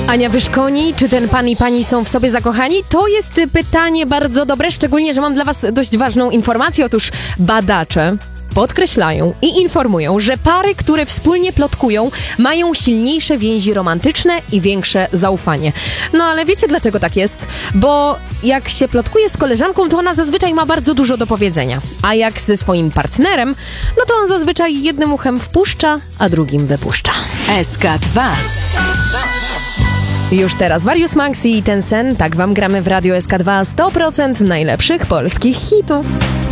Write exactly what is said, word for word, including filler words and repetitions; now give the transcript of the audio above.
Ania Wyszkoni, czy ten pan i pani są w sobie zakochani? To jest pytanie bardzo dobre, szczególnie, że mam dla was dość ważną informację. Otóż badacze podkreślają i informują, że pary, które wspólnie plotkują, mają silniejsze więzi romantyczne i większe zaufanie. No ale wiecie, dlaczego tak jest? Bo jak się plotkuje z koleżanką, to ona zazwyczaj ma bardzo dużo do powiedzenia. A jak ze swoim partnerem, no to on zazwyczaj jednym uchem wpuszcza, a drugim wypuszcza. S K dwa. Już teraz Warius Maxi i Ten Sen, tak wam gramy w Radio S K dwa sto procent najlepszych polskich hitów.